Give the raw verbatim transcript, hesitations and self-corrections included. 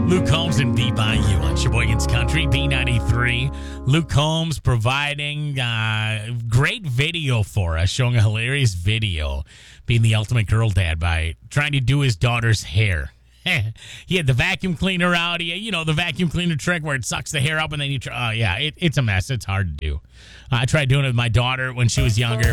Luke Combs and B by You on Sheboygan's Country, B ninety-three. Luke Combs providing uh, great video for us, showing a hilarious video, being the ultimate girl dad by trying to do his daughter's hair. He had the vacuum cleaner out. He, you know, the vacuum cleaner trick where it sucks the hair up and then you try. Oh, yeah, it, it's a mess. It's hard to do. I tried doing it with my daughter when she was younger.